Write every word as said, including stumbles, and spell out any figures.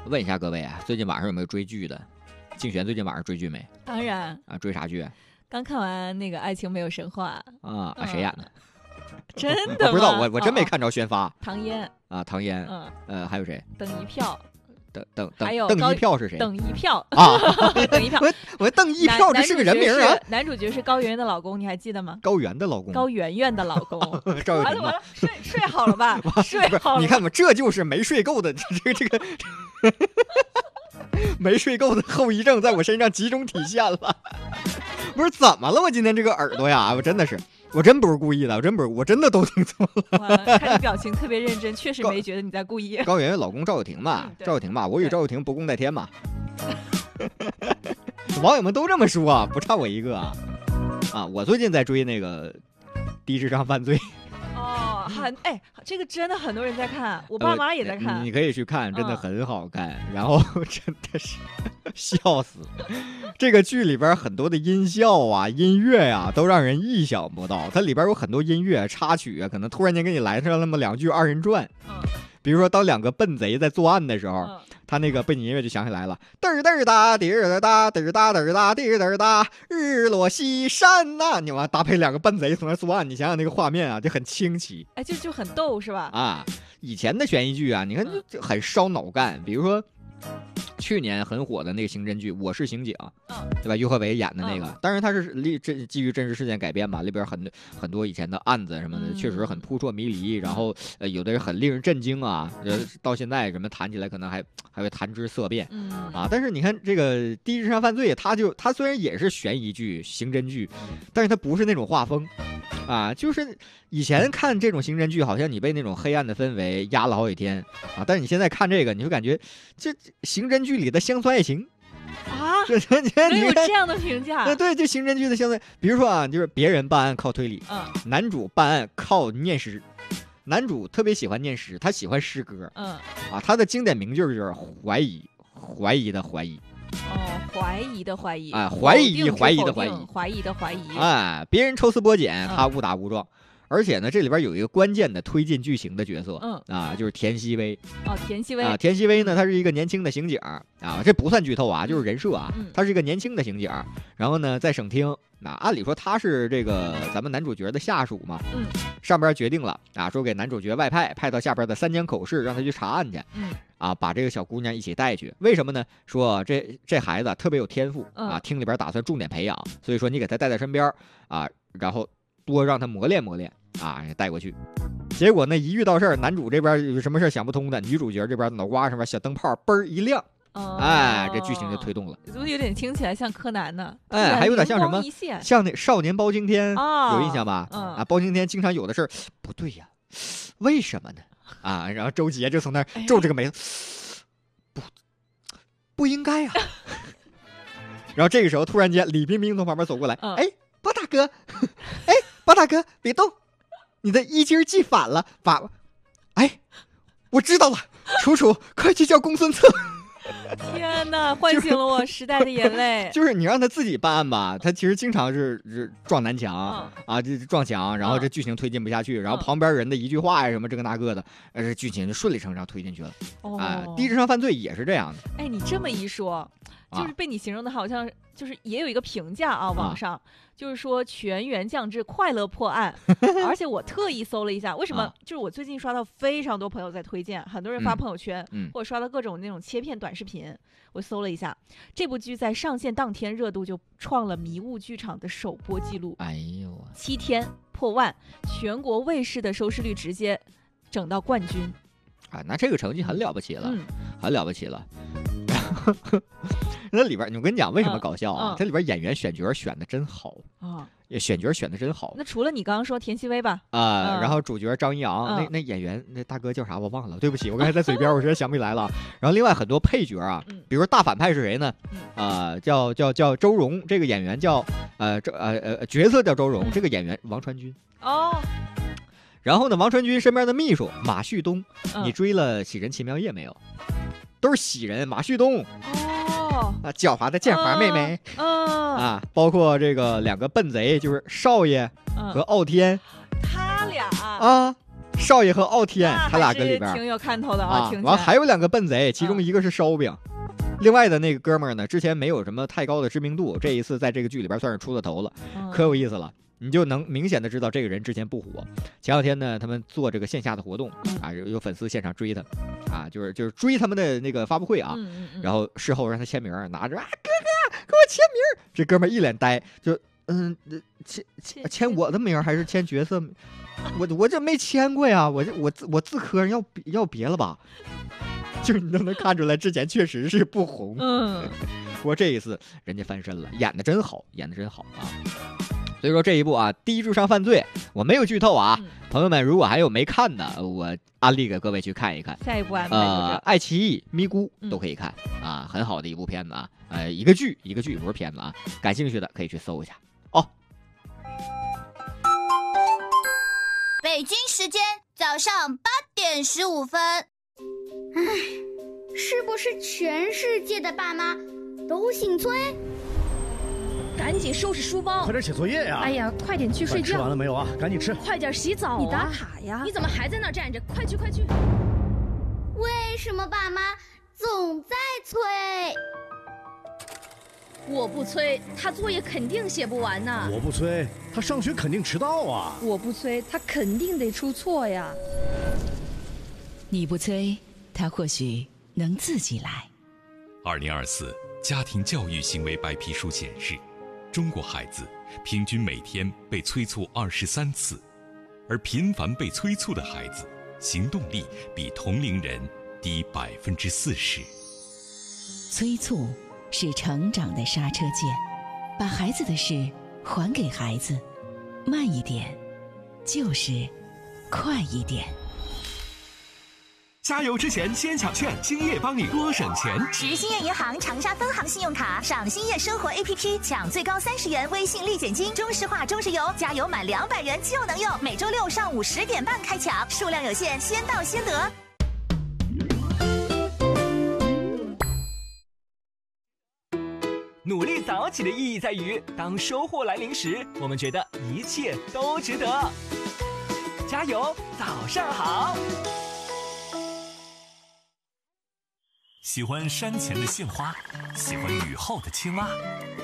问一下各位啊，最近晚上有没有追剧的？竞选最近晚上追剧没？ 当然啊，追啥剧？ 刚看完那个《爱情没有神话》 啊啊，谁演的？ 真的吗？ 我不知道，我我真没看着宣发。 哦、唐嫣啊，唐嫣， 嗯， 呃，还有谁？ 等一票。 等等等， 还有邓一票是谁？ 等一票啊， 等一票。 我我邓一票这是个人名啊。 男主角是高圆圆的老公，你还记得吗？ 高圆的老公。 高圆圆的老公。 赵又廷。 完了完了，睡睡好了吧？睡好了。 你看嘛，这就是没睡够的这个这个没睡够的后遗症，在我身上集中体现了。不是怎么了？我今天这个耳朵呀，我真的是。我真不是故意的，我真不是，我真的都听错了。看你表情特别认真，确实没觉得你在故意。 高圆圆老公赵又廷嘛， 嗯、 赵又廷嘛，我与赵又廷不共戴天嘛。网友们都这么说啊，不差我一个啊。啊，我最近在追那个低智商犯罪。 哦，很哎，这个真的很多人在看，我爸妈也在看。 呃、你可以去看，真的很好看。嗯、然后真的是笑死。这个剧里边很多的音效啊、音乐呀、啊，都让人意想不到。它里边有很多音乐插曲啊，可能突然间给你来上那么两句二人转。 嗯， 比如说当两个笨贼在作案的时候， 嗯、 他那个背景音乐就响起来了，嘚儿嘚儿哒，滴儿哒，嘚儿哒嘚儿哒，滴儿嘚儿哒，日落西山呐、啊！你完搭配两个笨贼从那作案，你想想那个画面啊，就很清奇。 哎，就就很逗是吧？ 啊，以前的悬疑剧啊，你看就就很烧脑干，比如说。去年很火的那个刑侦剧《我是刑警》， 嗯， 对吧？于和伟演的那个， 嗯、 当然他是立真基于真实事件改编吧，里边很多很多以前的案子什么的， 嗯、 确实很扑朔迷离，然后呃有的人很令人震惊啊，呃到现在人们谈起来可能还还会谈之色变， 嗯啊，但是你看这个低智商犯罪，它就它虽然也是悬疑剧、刑侦剧，但是它不是那种画风，啊，就是以前看这种刑侦剧，好像你被那种黑暗的氛围压了好几天啊，但是你现在看这个，你就感觉这刑侦剧里的乡村爱情啊， 这这你有这样的评价？ 对对，就刑侦剧的乡村，比如说啊，就是别人办案靠推理， 嗯， 男主办案靠念诗。男主特别喜欢念诗，他喜欢诗歌， 嗯， 啊，他的经典名句就是怀疑，怀疑的怀疑。 哦，怀疑的怀疑， 啊，怀疑怀疑的怀疑， 怀疑的怀疑， 哎，别人抽丝剥茧，他误打误撞，嗯、而且呢，这里边有一个关键的推进剧情的角色， 嗯啊，就是田曦薇。 哦，田曦薇啊，田曦薇呢，她是一个年轻的刑警啊，这不算剧透啊，就是人设啊， 嗯、 她是一个年轻的刑警，然后呢，在省厅，那、啊、按理说他是这个咱们男主角的下属嘛， 嗯， 上边决定了啊，说给男主角外派，派到下边的三江口市，让他去查案去， 嗯。 啊，把这个小姑娘一起带去，为什么呢？说这这孩子特别有天赋啊， 嗯、 厅里边打算重点培养，所以说你给他带在身边啊，然后多让他磨练磨练啊，带过去。结果呢，一遇到事儿，男主这边有什么事想不通的，女主角这边脑瓜上面小灯泡嘣儿一亮， 哦、 哎，这剧情就推动了。 怎么有点听起来像柯南呢？ 哎，还有点像什么？像那少年包青天， 哦、 有印象吧？ 嗯、 啊，包青天经常有的事儿不对呀，为什么呢？啊，然后周杰就从那儿皱这个眉头。哎不，不应该呀、啊！然后这个时候，突然间，李冰冰从旁边走过来， 嗯、 哎，包大哥，哎，包大哥，别动，你的衣襟系反了，反了，哎，我知道了，楚楚，快去叫公孙策。 天哪，唤醒了我时代的眼泪。 就是你让他自己办案吧，他其实经常是是撞南墙、 嗯、 啊，这撞墙，然后这剧情推进不下去，嗯、然后旁边人的一句话呀什么这个那个的，呃，这剧情就顺理成章推进去了。 哦， 啊，低智商犯罪也是这样的。 哎，你这么一说，就是被你形容的好像就是也有一个评价啊，网上。啊就是说全员降智，快乐破案，而且我特意搜了一下，为什么？啊、就是我最近刷到非常多朋友在推荐，很多人发朋友圈， 嗯嗯、 或者刷到各种那种切片短视频。我搜了一下，这部剧在上线当天热度就创了迷雾剧场的首播记录。 哎呦， 七天破万，全国卫视的收视率直接整到冠军。 啊，那这个成绩很了不起了， 嗯、 很了不起了。那里边，我跟你讲，为什么搞笑啊？ 嗯嗯、 这里边演员选角选的真好啊， 选角选的真好。 那除了你刚刚说田曦薇吧， 啊、 嗯， 然后主角张一昂， 嗯、 那那演员那大哥叫啥我忘了，对不起，我刚才在嘴边，我实在想不起来了。然后另外很多配角啊， 嗯、 比如大反派是谁呢？ 嗯、 呃，叫叫叫周蓉，这个演员叫呃这呃呃角色叫周蓉， 嗯、 这个演员王传君。 哦。 然后呢，王传君身边的秘书马旭东， 嗯、 你追了《喜人奇妙夜》没有？都是喜人，马旭东。 哦， 啊，狡猾的建华妹妹。 嗯、 哦、啊，包括这个两个笨贼，就是少爷和傲天。 嗯、他俩啊， 少爷和傲天，他俩跟里边挺有看头的啊。 啊，完还有两个笨贼，其中一个是烧饼。另外的那个哥们儿呢，之前没有什么太高的知名度，这一次在这个剧里边算是出了头了，可有意思了。你就能明显的知道这个人之前不火。前两天呢，他们做这个线下的活动啊，有有粉丝现场追他，啊，就是就是追他们的那个发布会啊，然后事后让他签名，拿着啊哥哥给我签名，这哥们儿一脸呆，就嗯签签签我的名还是签角色？我我这没签过呀，我这我自我自科要要别了吧？就是你都能看出来，之前确实是不红。嗯，不过这一次人家翻身了，演的真好，演的真好啊。所以说这一部啊，低智商犯罪，我没有剧透啊，嗯、朋友们如果还有没看的，我安利给各位去看一看。 下一部安排呃，爱奇艺、咪咕都可以看、嗯、啊，很好的一部片子啊，呃，一个剧一个剧不是片子啊，感兴趣的可以去搜一下哦。 北京时间早上八点十五分。 唉，是不是全世界的爸妈都姓崔？ 赶紧收拾书包， 快点写作业呀！ 哎呀，快点去睡觉。 吃完了没有啊？赶紧吃。 快点洗澡、啊。你打卡呀？你怎么还在那儿站着？快去快去！ 为什么爸妈总在催？ 我不催，他作业肯定写不完呢。 我不催，他上学肯定迟到啊。 我不催，他肯定得出错呀。 你不催，他或许能自己来。 二零二四家庭教育行为白皮书显示，中国孩子平均每天被催促二十三次，而频繁被催促的孩子，行动力比同龄人低百分之四十。 催促是成长的刹车键，把孩子的事还给孩子，慢一点，就是快一点。 加油之前先抢券，兴业帮你多省钱。 持兴业银行长沙分行信用卡上兴业生活 A P P 抢最高三十元微信立减金，中石化中石油加油满两百元就能用。每周六上午十点半开抢，数量有限，先到先得。 努力早起的意义在于，当收获来临时，我们觉得一切都值得。加油，早上好！ 喜欢山前的杏花，喜欢雨后的青蛙，